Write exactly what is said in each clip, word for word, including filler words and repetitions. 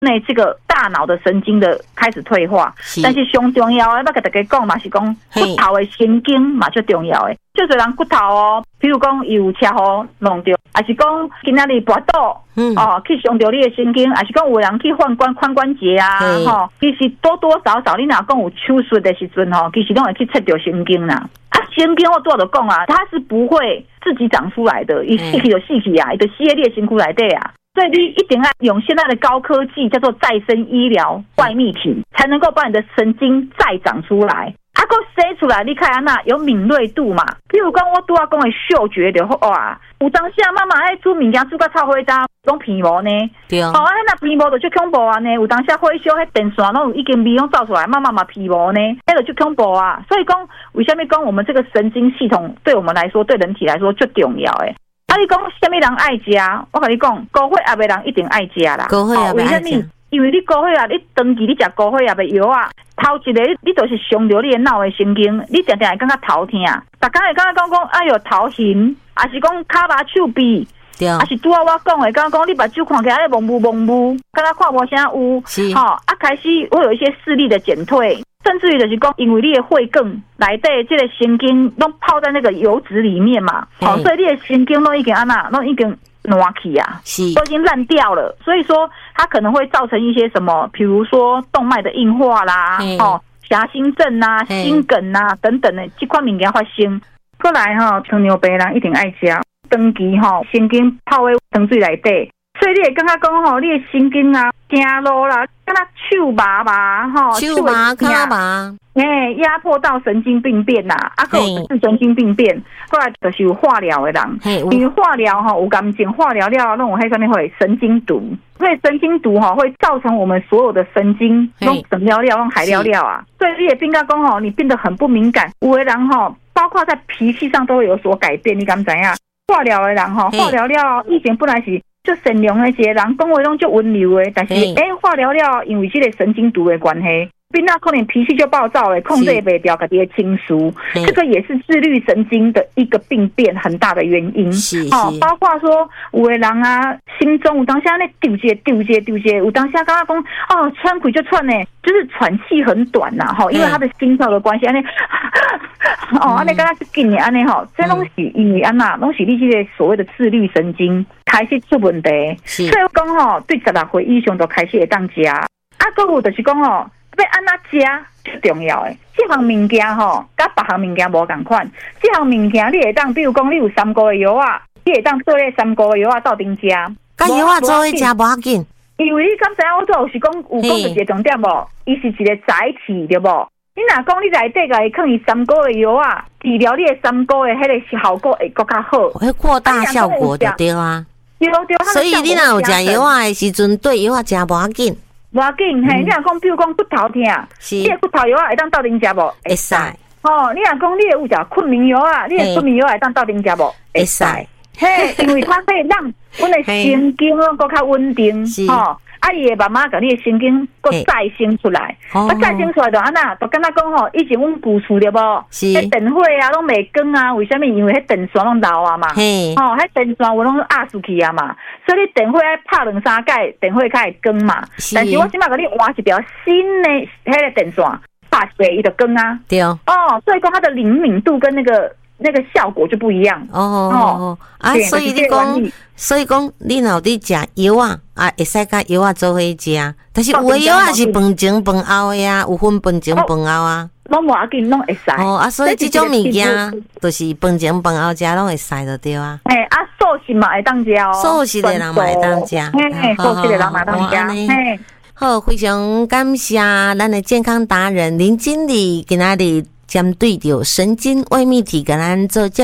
内这个大脑的神经的开始退化。但是上重要的，要跟大家讲嘛，是讲骨头的神经嘛最重要的。就虽然骨头哦，比如讲有车祸弄到，还是讲今仔日跋倒，嗯，哦，去伤到你的神经，还是讲有人去换关髋关节啊，吼，其实多多少少你若讲有手术的时阵吼，其实拢会去切到神经啦。啊，神经我多少讲啊，它是不会自己长出来的，伊死去就死去啊，伊就死在你的身躯内底啊。所以你一定要用现在的高科技，叫做再生医疗外泌体，才能够把你的神经再长出来。啊，个生出来，你看安那有敏锐度嘛？譬如讲，我拄仔讲的嗅觉就哇，有当时啊，妈妈爱煮物件煮到臭火渣，拢皮毛呢。对哦，啊，那皮毛就最恐怖啊呢。有当时火烧迄电线，拢有已经味拢造出来，妈妈嘛皮毛呢，那个就恐怖啊。所以讲，为什么讲我们这个神经系统对我们来说，对人体来说最重要诶？啊，你讲什么人爱食？我跟你讲，高血压的人一定爱食啦。高血压的爱食。因为你高血压，你长期你食高血压的药啊，头一个你就是伤到你的脑的神经，你常常会感觉头痛，逐工会感觉讲讲哎哟头晕，还是讲骹麻手臂，还是拄仔我讲的，感觉讲你目睭看起来蒙雾蒙雾，感觉看无啥有，是吼、哦、啊开始会有一些视力的减退，甚至于就是讲因为你的血管内底这个神经都泡在那个油脂里面嘛，好、哦，所以你的神经都已经安那，都已经烂去啊，都已经烂掉了，所以说它可能会造成一些什么，比如说动脉的硬化啦，哦，狭心症啊、心梗啊等等的这款物件发生。过来哈、哦，糖尿病人一定爱吃，长期哈、哦、神经泡在糖水内底，所以你会感觉讲吼，你的神经啊、走路啦，敢若手麻麻吼， 手麻、脚麻。 哎，压迫到神经病变呐、啊，啊，还有是神经病变，过来就是有化疗的人，因为化疗哈有感情，化疗了那种迄上面会神经毒，所以神经毒哈会造成我们所有的神经弄什么料、弄海料料啊，所以你也变个讲吼，你变得很不敏感，有的人哈，包括在脾气上都会有所改变，你敢知影？化疗的人哈，化疗了以前本来是就善良的一些人，讲话拢就温柔的，但是哎化疗了，因为这个神经毒的关系。变到可能脾气就暴躁了，控制也不了，自己的情绪，这个也是自律神经的一个病变很大的原因。是是哦，包括说有的人啊，心中有当下那丢些丢些丢些，有当下刚刚讲哦，喘气就喘呢，就是喘气很短呐、啊，哈，因为他的心跳的关系，安尼哦，安尼刚刚是紧的安尼哈，这东西因为安那东西你这个所谓的自律神经开始出问题，所以讲吼，对十六岁以上都开始会当食，啊，还有就是讲吼。要安怎食最重要诶，这项物件吼，甲别项物件无共款。这项物件你会当，比如讲你有三个月药啊，你会当做咧三个月药啊斗阵食。 甲药啊做伙食无要紧， 因为你敢知影我做是讲有讲一个重点无，伊是一个载体对无？你若讲你内底甲伊放伊三个月药啊，治疗你诶三个月，迄个效果会更较好， 会扩大效果就对啊。 对对， 所以你若有食药啊诶时阵，对药啊食无要紧。 无要紧，嘿，你若讲，比如讲骨头痛，你的骨头药啊会当斗阵食无？会使。哦，你若讲你有食困眠药啊，你的困眠药会当斗阵食无？会使。嘿，因为它可以让阮的神经拢更较稳定，吼。啊，伊会慢慢甲你的神经搁再生出来，啊，再生出来就安那，就敢若讲吼，以前阮旧厝对无？迄电火啊，拢袂光啊，为什么？因为迄电线拢老啊嘛，吼，迄电线有拢压出去啊嘛，所以你电火爱拍两三盖，电火才会光嘛。但是我即摆甲你换一条新的迄个电线，拍出来伊就光啊。对哦，所以讲它的灵敏度跟那个。那个效果就不一样哦哦啊，所以你讲，所以讲你若有伫食药啊，啊会使甲药啊做伙食，但是有的药啊是饭前饭后的呀，有分饭前饭后啊， 拢无要紧，拢会使哦啊，所以这种物件就是饭前饭后食拢会使就对啊。 哎啊，素食嘛会当食哦， 素食的人嘛会当食， 嘿，素食的人嘛当食，嘿。 好，非常感谢咱的健康达人林经理今仔日。针对着神经外泌体跟咱做健，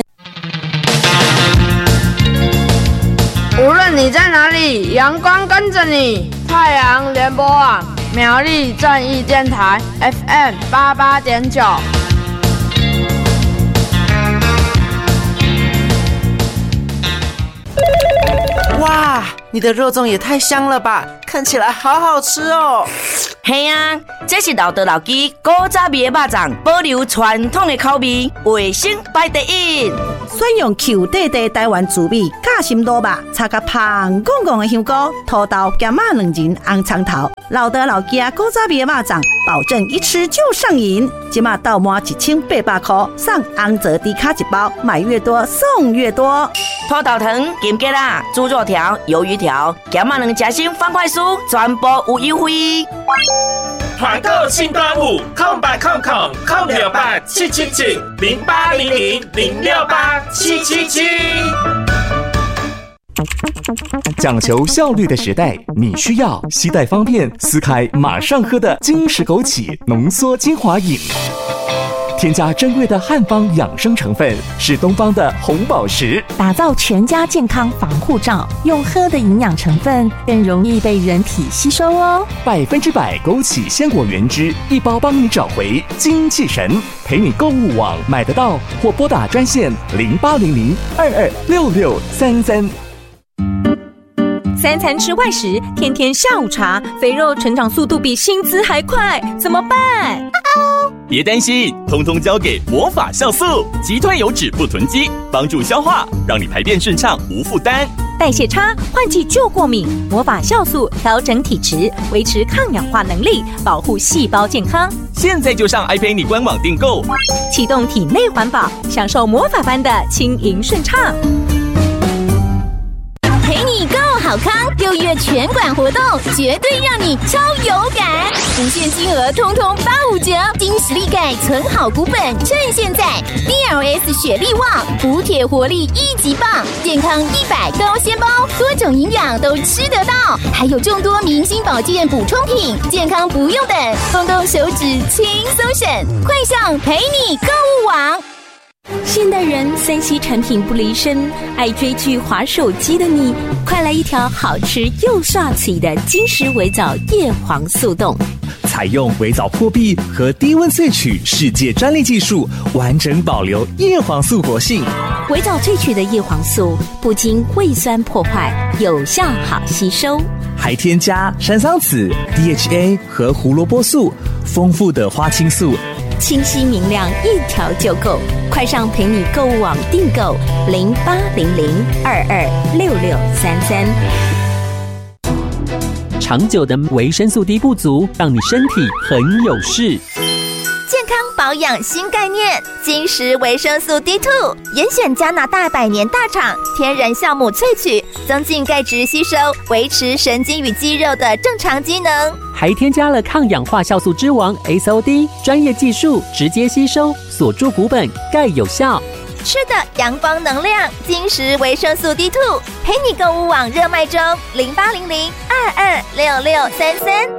无论你在哪里，阳光跟着你。太阳联播网苗栗正义电台 F M 八八点九。 哇，你的肉粽也太香了吧！看起来好好吃哦。 嘿啊，这是老道老鸡古早味的肉粽，保留传统的口味，卫生排第一。 选用 Q 弟弟台湾滋味夹心萝卜，炒甲香滚滚的香菇、土豆、咸肉两仁、红葱头，老的老家古早味的肉粽，保证一吃就上瘾。即马到满一千八百块，送红泽低卡一包，买越多送越多。 土豆糖、金桔啦、猪肉条、鱿鱼条、咸肉两夹心方块酥，全部有优惠。 团购庆端午，空八空空空六八七七七零八零零零六八七七七。 讲求效率的时代，你需要携带方便、撕开马上喝的金石枸杞浓缩精华饮。添加珍贵的汉方养生成分，是东方的红宝石， 打造全家健康防护罩。用喝的营养成分更容易被人体吸收哦。 百分之百枸杞鲜果原汁，一包帮你找回精气神。陪你购物网买得到，或拨打专线零八零零二二六六三三。 三餐吃外食，天天下午茶，肥肉成长速度比薪资还快，怎么办？ 别担心，通通交给魔法酵素，击退油脂不囤积，帮助消化，让你排便顺畅无负担。 代谢差，换季就过敏，魔法酵素调整体质，维持抗氧化能力，保护细胞健康。 现在就上爱陪你官网订购， 启动体内环保，享受魔法般的轻盈顺畅。 陪你购好康，六月全馆活动绝对让你超有感，无限金额通通八五折，金实力钙存好股本，趁现在 D L S 雪力旺补铁活力一级棒，健康一百高纤包，多种营养都吃得到，还有众多明星保健补充品，健康不用等，动动手指轻松省，快上陪你购物网。 现代人三 C 产品不离身，爱追剧滑手机的你，快来一条好吃又帅气的金石微藻叶黄素冻。 采用微藻破壁和低温萃取世界专利技术，完整保留叶黄素活性。 微藻萃取的叶黄素不经胃酸破坏，有效好吸收， 还添加山桑子、D H A 和胡萝卜素，丰富的花青素， 清晰明亮，一条就够。快上陪你购物网订购零八零零二二六六三三。 长久的维生素 D 不足，让你身体很有事。 健康保养新概念，金石维生素 D 二 严选加拿大百年大厂天然酵母萃取，增进钙质吸收，维持神经与肌肉的正常机能， 还添加了抗氧化酵素之王 S O D 专业技术，直接吸收，锁住骨本，钙有效。 吃的阳光能量，金石维生素 D 二 陪你购物网热卖中，零八零零二二六六三三。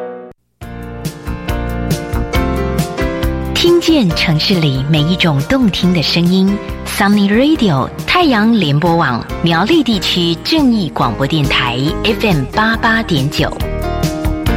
听见城市里每一种动听的声音 Sunny Radio 太阳联播网苗栗地区正义广播电台 F M 八八点九。